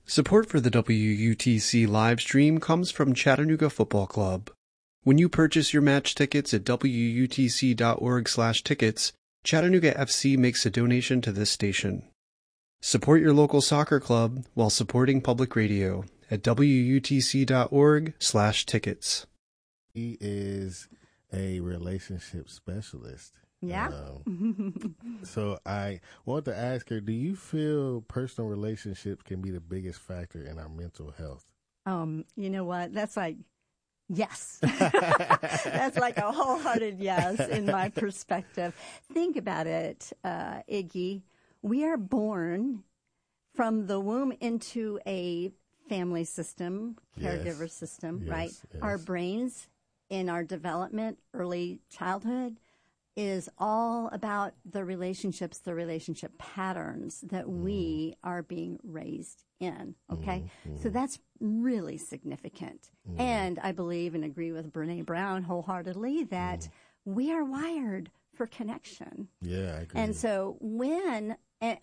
Support for the WUTC live stream comes from Chattanooga Football Club. When you purchase your match tickets at wutc.org/tickets, Chattanooga FC makes a donation to this station. Support your local soccer club while supporting public radio at wutc.org/tickets. He is a relationship specialist. Yeah. So I want to ask her, do you feel personal relationships can be the biggest factor in our mental health? You know what? That's like, yes. That's like a wholehearted yes in my perspective. Think about it, Iggy. We are born from the womb into a family system, caregiver system, right? Yes. Our brains in our development, early childhood, is all about the relationships, the relationship patterns that we are being raised in, okay? So that's really significant. And I believe and agree with Brene Brown wholeheartedly that we are wired for connection. Yeah, I agree. And so when,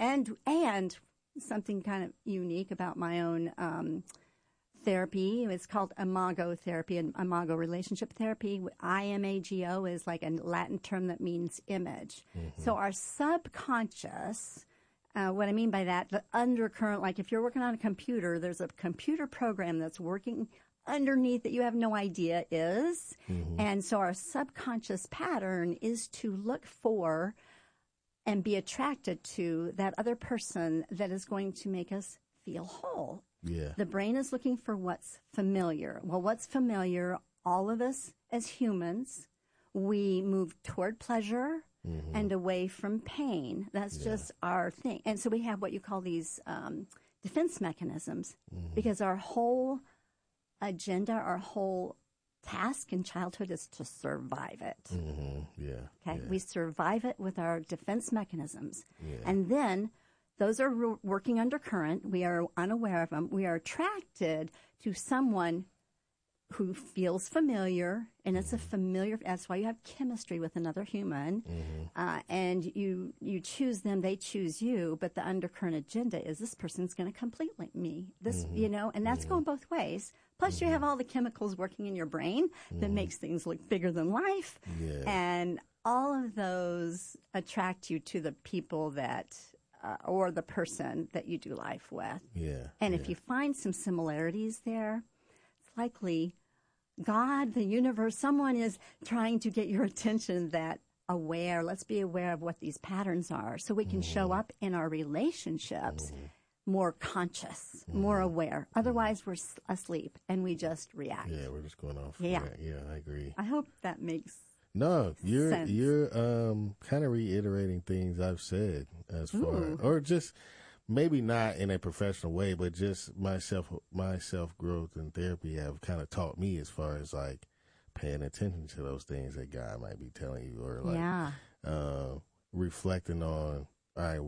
and something kind of unique about my own therapy. It's called Imago therapy and Imago relationship therapy. IMAGO is like a Latin term that means image. So our subconscious, what I mean by that, the undercurrent, like if you're working on a computer, there's a computer program that's working underneath that you have no idea is. And so our subconscious pattern is to look for and be attracted to that other person that is going to make us feel whole. Yeah. The brain is looking for what's familiar. Well, what's familiar, all of us as humans, we move toward pleasure and away from pain. That's just our thing. And so we have what you call these defense mechanisms because our whole agenda, our whole task in childhood is to survive it. Okay? We survive it with our defense mechanisms. And then those are working undercurrent. We are unaware of them. We are attracted to someone who feels familiar, and it's a familiar. That's why you have chemistry with another human, and you choose them. They choose you. But the undercurrent agenda is this person's going to complete me. This, and that's going both ways. Plus, you have all the chemicals working in your brain that makes things look bigger than life, and all of those attract you to the people that. Or the person that you do life with. And if you find some similarities there, it's likely God, the universe, someone is trying to get your attention that let's be aware of what these patterns are so we can show up in our relationships more conscious, more aware. Otherwise, we're asleep and we just react. Yeah, we're just going off. Yeah, I agree. I hope that makes No, you're sense. kind of reiterating things I've said as far, or just maybe not in a professional way, but just my self growth and therapy have kind of taught me as far as like paying attention to those things that God might be telling you, or like reflecting on, all right,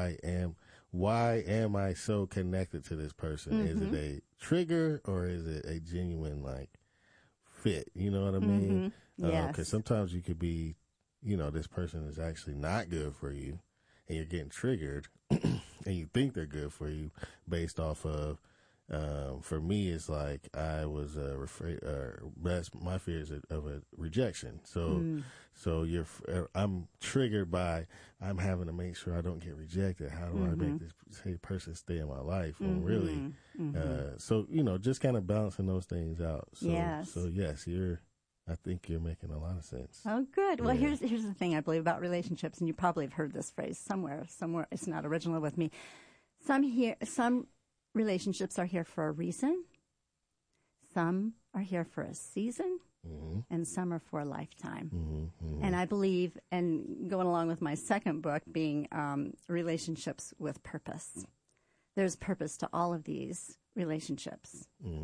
why am I so connected to this person? Is it a trigger or is it a genuine like fit? You know what I mean? Because sometimes you could be, this person is actually not good for you, and you're getting triggered, and you think they're good for you based off of. For me, it's like I was afraid. That's my fears of a rejection. So I'm triggered by I'm having to make sure I don't get rejected. How do I make this person stay in my life? When really, just kind of balancing those things out. So, yes, I think you're making a lot of sense. Oh, good. Well, here's the thing I believe about relationships, and you probably have heard this phrase somewhere. It's not original with me. Some relationships are here for a reason. Some are here for a season, and some are for a lifetime. And I believe, and going along with my second book being relationships with purpose, there's purpose to all of these relationships.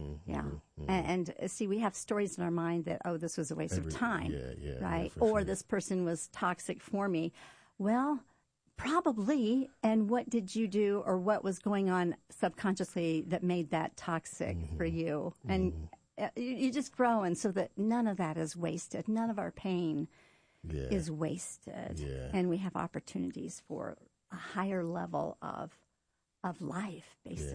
And see, we have stories in our mind that, this was a waste of time, right? Or this person was toxic for me. Well, probably. And what did you do, or what was going on subconsciously that made that toxic for you? And you just grow, and so that none of that is wasted. None of our pain is wasted. And we have opportunities for a higher level of life, basically.